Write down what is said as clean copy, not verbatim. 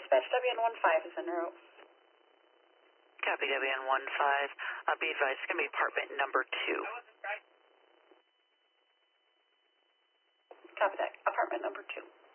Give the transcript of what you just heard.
dispatch, WN15 is en route. Copy, WN15. Be advised, it's going to be apartment number 2. Copy that. Apartment number 2.